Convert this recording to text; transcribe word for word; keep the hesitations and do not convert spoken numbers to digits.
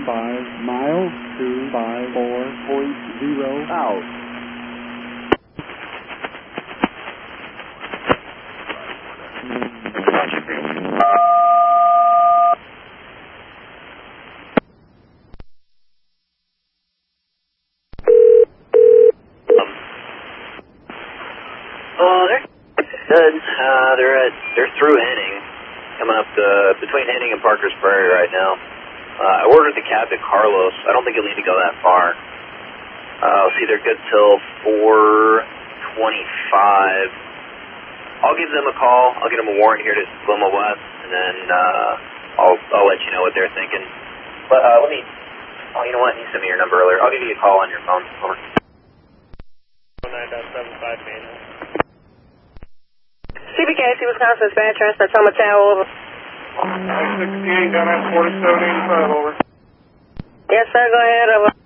five miles to five four point zero out. Oh, they're good. Uh, they're at, they're through Henning, coming up the, between Henning and Parker's Prairie right now. Uh, I ordered the cab to Carlos. I don't think you'll need to go that far. Uh, let's see, they're good till four twenty-five. I'll give them a call. I'll get them a warrant here to Loma West, and then uh, I'll I'll let you know what they're thinking. But uh, let me. Oh, you know what? You sent me your number earlier. I'll give you a call on your phone. Over. nine seven five main. C B K C Wisconsin Spanish Transport Toma Tower, over. nine sixty-eight down at forty-seven eighty-five, over. Yes, sir, go ahead, over.